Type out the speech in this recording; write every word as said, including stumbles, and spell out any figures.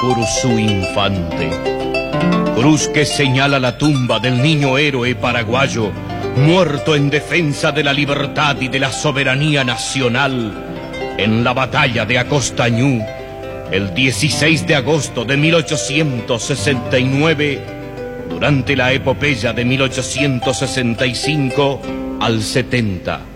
por su infante. Cruz que señala la tumba del niño héroe paraguayo, muerto en defensa de la libertad y de la soberanía nacional en la batalla de Acostañú, el dieciséis de agosto de mil ochocientos sesenta y nueve, durante la epopeya de mil ochocientos sesenta y cinco al setenta.